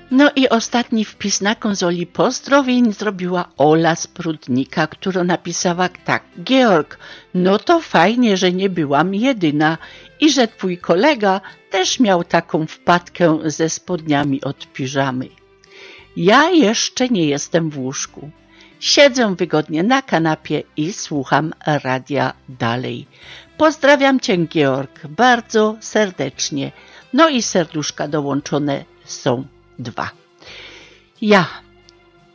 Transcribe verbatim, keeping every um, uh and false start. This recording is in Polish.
No i ostatni wpis na konsoli pozdrowień zrobiła Ola z Prudnika, która napisała tak. Georg, no to fajnie, że nie byłam jedyna i że twój kolega też miał taką wpadkę ze spodniami od piżamy. Ja jeszcze nie jestem w łóżku. Siedzę wygodnie na kanapie i słucham radia dalej. Pozdrawiam cię, Georg, bardzo serdecznie. No i serduszka dołączone są dwa. Ja